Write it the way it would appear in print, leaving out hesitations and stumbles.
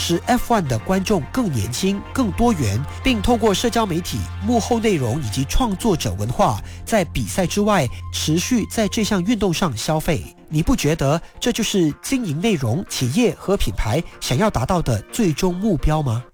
使 F1 的观众更年轻、更多元，并透过社交媒体、幕后内容以及创作者文化，在比赛之外持续在这项运动上消费。你不觉得这就是经营内容企业和品牌想要达到的最终目标吗？